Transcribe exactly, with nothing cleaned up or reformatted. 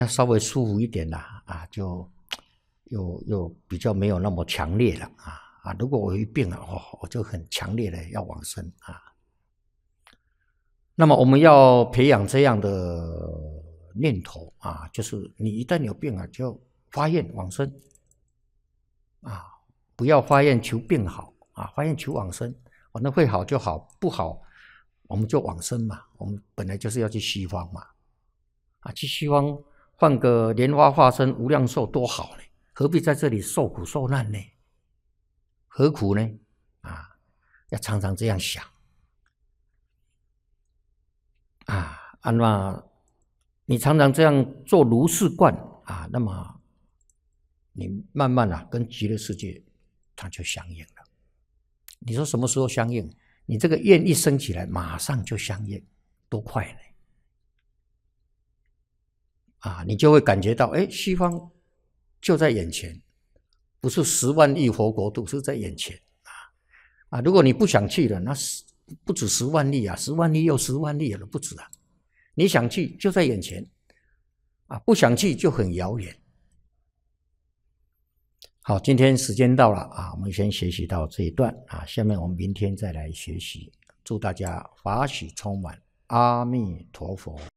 那稍微舒服一点啦，啊，就又又比较没有那么强烈了啊啊！如果我一病了，哦，我就很强烈的要往生啊。那么我们要培养这样的念头啊，就是你一旦有病了，就发愿往生啊，不要发愿求病好啊，发愿求往生，反正会好就好，不好我们就往生嘛。我们本来就是要去西方嘛，啊，去西方换个莲花化身无量寿多好呢，何必在这里受苦受难呢？何苦呢？啊，要常常这样想啊啊，那你常常这样做如是观啊，那么你慢慢啊跟极乐世界它就相应了。你说什么时候相应？你这个愿一升起来，马上就相应，多快呢？啊，你就会感觉到，哎，西方就在眼前，不是十万亿佛国度，是在眼前啊啊！如果你不想去了，那不止十万亿啊，十万亿又十万亿了，不止啊！你想去就在眼前啊，不想去就很遥远。好，今天时间到了啊，我们先学习到这一段啊，下面我们明天再来学习。祝大家法喜充满，阿弥陀佛。